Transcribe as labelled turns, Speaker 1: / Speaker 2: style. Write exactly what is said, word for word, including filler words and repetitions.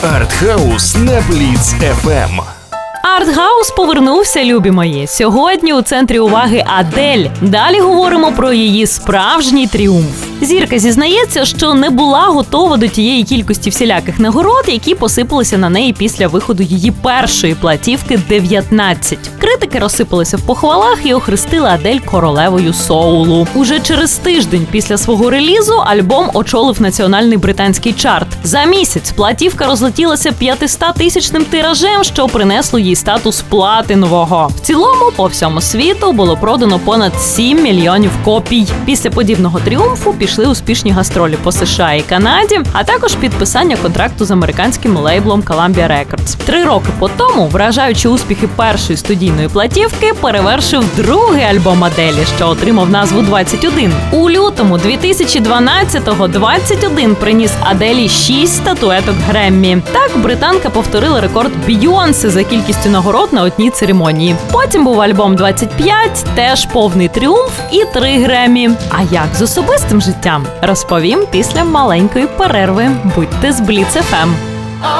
Speaker 1: Артхаус на Бліц еф ем.
Speaker 2: Артхаус повернувся, любі мої. Сьогодні у центрі уваги Адель. Далі говоримо про її справжній тріумф. Зірка зізнається, що не була готова до тієї кількості всіляких нагород, які посипалися на неї після виходу її першої платівки дев'ятнадцять. Критики розсипалися в похвалах і охрестили Адель королевою соулу. Уже через тиждень після свого релізу альбом очолив національний британський чарт. За місяць платівка розлетілася п'ятистотисячним тиражем, що принесло їй статус платинового. В цілому, по всьому світу було продано понад сім мільйонів копій. Після подібного тріумфу пішли успішні гастролі по США і Канаді, а також підписання контракту з американським лейблом Columbia Records. Три роки по тому, вражаючи успіхи першої студійної платівки, перевершив другий альбом Аделі, що отримав назву двадцять один. У лютому дві тисячі дванадцятого двадцять один приніс Аделі шість статуеток Греммі. Так британка повторила рекорд Бейонсе за кількістю нагород на одній церемонії. Потім був альбом двадцять п'ять, теж повний тріумф і три Греммі. А як з особистим життям? Розповім після маленької перерви. Будьте з Бліц еф ем.